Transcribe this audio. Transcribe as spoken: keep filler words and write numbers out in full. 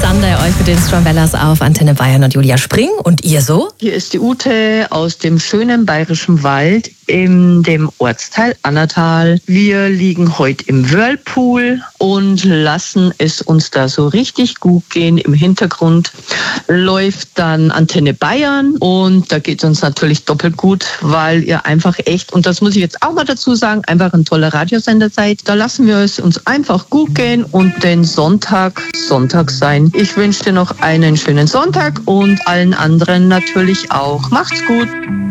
Sunday euch für den Strawbellas auf Antenne Bayern und Julia Spring. Und ihr so? Hier ist die Ute aus dem schönen bayerischen Wald in dem Ortsteil Annatal. Wir liegen heute im Whirlpool und lassen es uns da so richtig gut gehen. Im Hintergrund läuft dann Antenne Bayern und da geht es uns natürlich doppelt gut, weil ihr einfach echt, und das muss ich jetzt auch mal dazu sagen, einfach ein toller Radiosender seid. Da lassen wir es uns einfach gut gehen und den Sonntag Sonntag sein. Ich wünsche dir noch einen schönen Sonntag und allen anderen natürlich auch. Macht's gut.